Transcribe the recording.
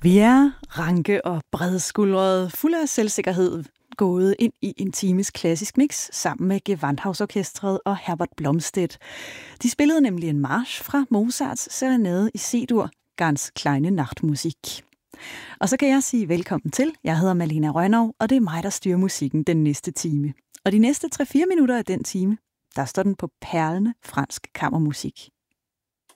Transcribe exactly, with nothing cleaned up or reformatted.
Vi er ranke og bredskuldrede, fulde af selvsikkerhed, gået ind i en times klassisk mix sammen med Gewandhausorkestret og Herbert Blomstedt. De spillede nemlig en march fra Mozarts serenade i C-dur, Ganz kleine Nachtmusik. Og så kan jeg sige velkommen til. Jeg hedder Malena Rønnow, og det er mig, der styrer musikken den næste time. Og de næste tre fire minutter af den time, der står den på perlende fransk kammermusik.